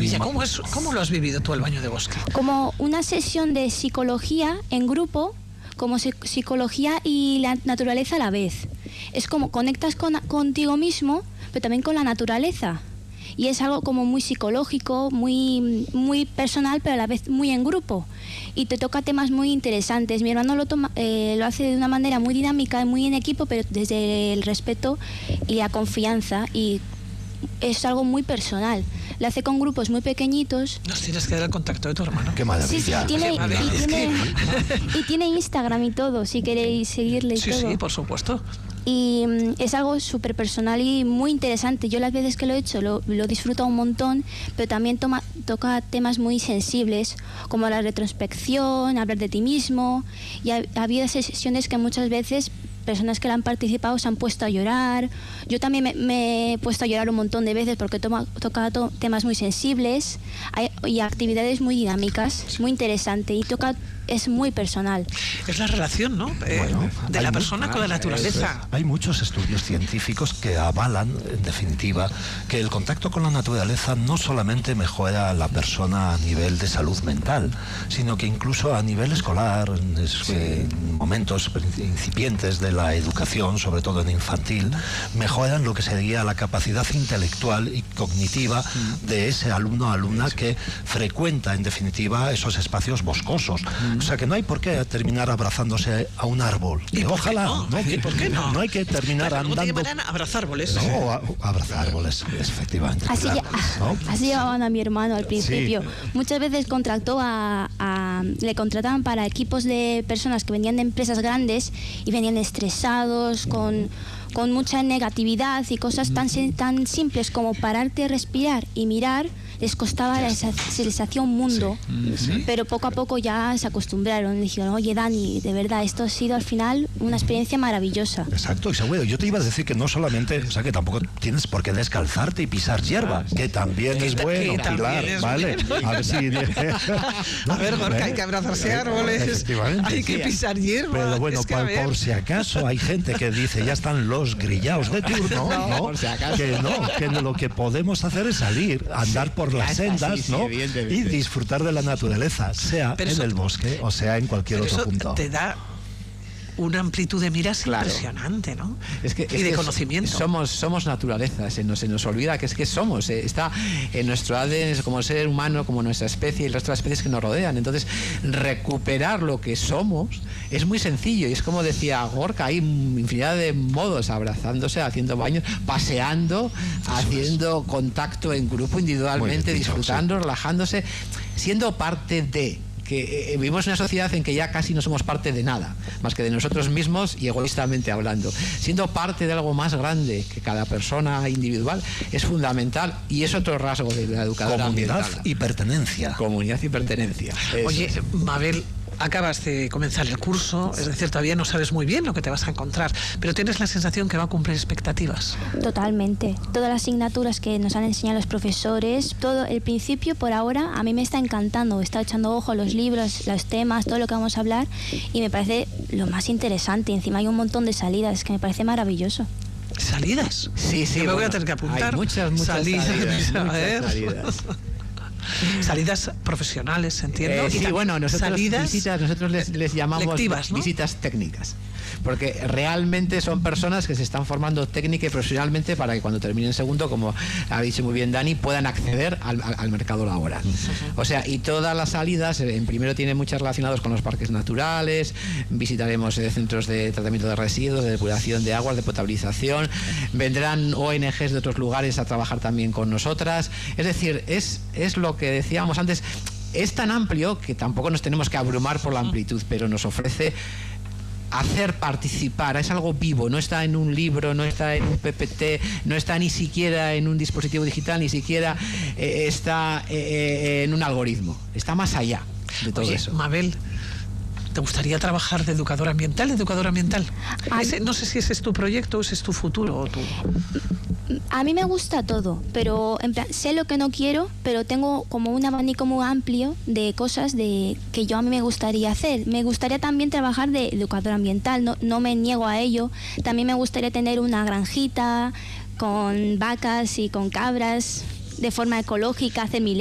maravilla. ¿Cómo lo has vivido tú el baño de bosque? Como una sesión de psicología en grupo, como psicología y la naturaleza a la vez. Es como conectas contigo mismo, pero también con la naturaleza. Y es algo como muy psicológico, muy, muy personal, pero a la vez muy en grupo. Y te toca temas muy interesantes. Mi hermano lo hace de una manera muy dinámica, muy en equipo, pero desde el respeto y la confianza. Y es algo muy personal. Lo hace con grupos muy pequeñitos. Nos tienes que dar el contacto de tu hermano. Qué maravilla. Sí, y tiene Instagram y todo, si queréis seguirle y todo. Sí, por supuesto. Y es algo súper personal y muy interesante. Yo las veces que lo he hecho lo disfruto un montón, pero también toca temas muy sensibles, como la retrospección, hablar de ti mismo. Y ha habido sesiones que muchas veces personas que la han participado se han puesto a llorar. Yo también me he puesto a llorar un montón de veces porque toca temas muy sensibles y actividades muy dinámicas, muy interesante, y es muy personal. Es la relación, ¿no? De la persona con la naturaleza. Hay muchos estudios científicos que avalan, en definitiva, que el contacto con la naturaleza no solamente mejora a la persona a nivel de salud mental, sino que incluso a nivel escolar, en momentos incipientes de la educación, sobre todo en infantil, mejoran lo que sería la capacidad intelectual y cognitiva de ese alumno o alumna que frecuenta, en definitiva, esos espacios boscosos. O sea que no hay por qué terminar abrazándose a un árbol. ¿Y ojalá, no? ¿Por qué no? No hay que terminar andando. ¿Cómo te llamarán? Abrazar árboles. No, abrazar árboles, efectivamente. Así llamaban a mi hermano al principio. Sí. Muchas veces le contrataban para equipos de personas que venían de empresas grandes y venían estresados, con mucha negatividad y cosas tan simples como pararte, respirar y mirar. Les costaba la sensación mundo, pero poco a poco ya se acostumbraron. Dijeron, oye Dani, de verdad, esto ha sido al final una experiencia maravillosa. Exacto, y seguro, yo te iba a decir que no solamente, o sea, que tampoco tienes por qué descalzarte y pisar hierba, que también es bueno, Pilar, ¿vale? A ver si... A ver, Gorka, hay que abrazarse a árboles, hay que pisar hierba. Pero bueno, por si acaso hay gente que dice, ya están los grillaos de turno, ¿no? Que lo que podemos hacer es salir, andar por las sendas, ¿no? Y disfrutar de la naturaleza, sea en el bosque o sea en cualquier otro punto. Te da una amplitud de miras impresionante, ¿no? Y de conocimiento. Somos naturaleza, se nos olvida que somos, está en nuestro ADN como ser humano, como nuestra especie y el resto de las especies que nos rodean. Entonces, recuperar lo que somos es muy sencillo, y es como decía Gorka, hay infinidad de modos: abrazándose, haciendo baños, paseando, haciendo contacto en grupo, individualmente, disfrutando, relajándose, siendo parte de... que vivimos en una sociedad en que ya casi no somos parte de nada, más que de nosotros mismos y egoístamente hablando. Siendo parte de algo más grande que cada persona individual es fundamental, y es otro rasgo de la educadora ambiental. ambiental. Y pertenencia. Comunidad y pertenencia. Oye, Mabel, acabas de comenzar el curso, es decir, todavía no sabes muy bien lo que te vas a encontrar, pero tienes la sensación que va a cumplir expectativas. Totalmente. Todas las asignaturas que nos han enseñado los profesores, todo el principio por ahora a mí me está encantando. He estado echando ojo a los libros, los temas, todo lo que vamos a hablar, y me parece lo más interesante. Encima hay un montón de salidas, que me parece maravilloso. ¿Salidas? Sí, me voy a tener que apuntar. Hay muchas salidas. Salidas profesionales, entiendo. Sí, bueno, nosotros les llamamos lectivas, ¿no? Visitas técnicas, porque realmente son personas que se están formando técnica y profesionalmente para que cuando terminen segundo, como ha dicho muy bien Dani, puedan acceder al mercado laboral. O sea, y todas las salidas, en primero tienen muchas relacionadas con los parques naturales, visitaremos centros de tratamiento de residuos, de depuración de aguas, de potabilización, vendrán ONGs de otros lugares a trabajar también con nosotras. Es decir, es lo que decíamos antes, es tan amplio que tampoco nos tenemos que abrumar por la amplitud, pero nos ofrece hacer participar, es algo vivo, no está en un libro, no está en un PPT, no está ni siquiera en un dispositivo digital, ni siquiera está en un algoritmo, está más allá de todo eso. Mabel, ¿te gustaría trabajar de educadora ambiental? No sé si ese es tu proyecto o ese es tu futuro. O A mí me gusta todo, pero en plan, sé lo que no quiero, pero tengo como un abanico muy amplio de cosas que a mí me gustaría hacer. Me gustaría también trabajar de educadora ambiental, no me niego a ello. También me gustaría tener una granjita con vacas y con cabras de forma ecológica, hacer mi